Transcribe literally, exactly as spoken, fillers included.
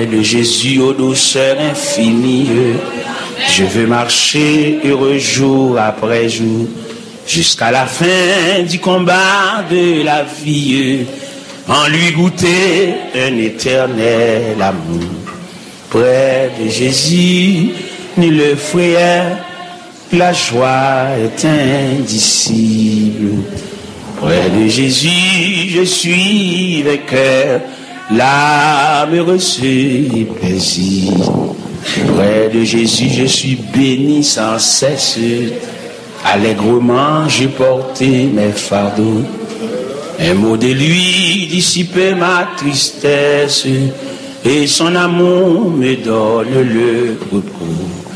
de Jésus aux douceurs infinies. Je veux marcher heureux jour après jour, jusqu'à la fin du combat de la vie, en lui goûter un éternel amour. Près de Jésus, nulle frayeur, la joie est indicible. Près de Jésus, je suis vainqueur, l'âme heureuse et plaisir. Près de Jésus, je suis béni sans cesse. Allègrement, j'ai porté mes fardeaux. Un mot de lui dissipait ma tristesse, et son amour me donne le repos.